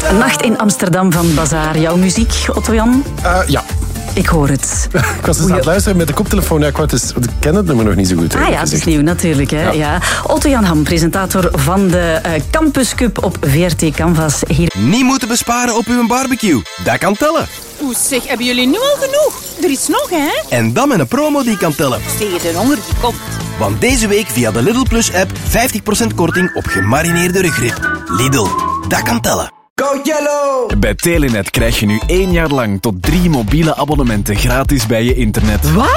Een nacht in Amsterdam van Bazaar. Jouw muziek, Otto-Jan? Ja. Ik hoor het. Ik was dus aan het luisteren met de koptelefoon. Ja, want ik ken het nummer nog niet zo goed. Ja, het is nieuw natuurlijk. Hè? Ja. Otto-Jan Ham, presentator van de Campus Cup op VRT Canvas. Hier. Niet moeten besparen op uw barbecue. Dat kan tellen. Oeh, zeg, hebben jullie nu al genoeg? Er is nog, hè? En dan met een promo die kan tellen. Tegen de honger die komt. Want deze week via de Lidl Plus app 50% korting op gemarineerde rugrib. Lidl, dat kan tellen. Go Yellow! Bij Telenet krijg je nu 1 jaar lang tot 3 mobiele abonnementen gratis bij je internet. Wat?